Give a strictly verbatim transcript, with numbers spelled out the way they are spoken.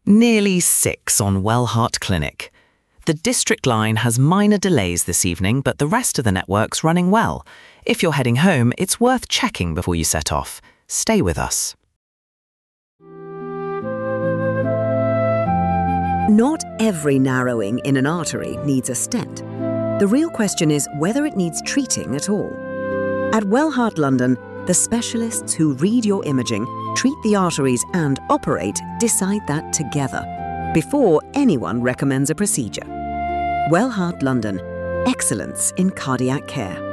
Nearly six on Wellhart Clinic. The District line has minor delays this evening, but the rest of the network's running well. If you're heading home, it's worth checking before you set off. Stay with us. Not every narrowing in an artery needs a stent. The real question is whether it needs treating at all. At Wellhart London, the specialists who read your imaging, treat the arteries and operate decide that together, before anyone recommends a procedure. Wellhart London, excellence in cardiac care.